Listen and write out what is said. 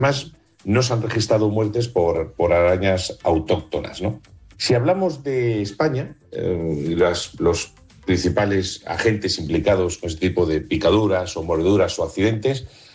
Más no se han registrado muertes por arañas autóctonas, ¿no? Si hablamos de España, los principales agentes implicados con este tipo de picaduras o mordeduras o accidentes